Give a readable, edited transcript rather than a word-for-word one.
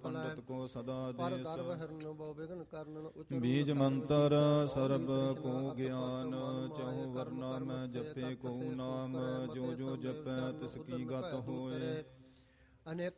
ਪੰਡਤ ਕੋ ਸਦਾ ਪਰ ਦੇਸ ਦਰਬ ਹਿਰਨ ਬਹੁ ਬਿਘਨ ਕਰਨਨ ਉਚਰੁ ਬੀਜ ਮੰਤਰ ਸਰਬ ਕੋ ਗਿਆਨ ਚਹੁ ਵਰਨਾ ਮੈਂ ਜਪੇ ਕੋ ਨਾਮ ਜੋ ਜੋ ਜਪੈ ਤਿਸ ਕੀ ਗਤ ਹੋਏ ਅਨੇਕ